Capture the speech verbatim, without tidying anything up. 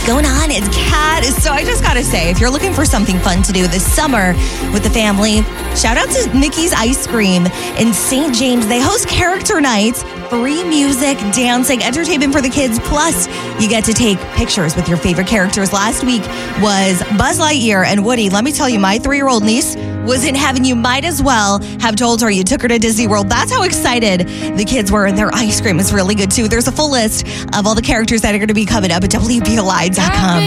What's going on? It's Kat. So I just got to say, if you're looking for something fun to do this summer with the family, shout out to Mickey's Ice Cream in Saint James. They host character nights, free music, dancing, entertainment for the kids. Plus, you get to take pictures with your favorite characters. Last week was Buzz Lightyear and Woody. Let me tell you, my three-year-old niece was in heaven. You might as well have told her you took her to Disney World. That's how excited the kids were, and their ice cream is really good too. There's a full list of all the characters that are going to be coming up at W B L I dot com.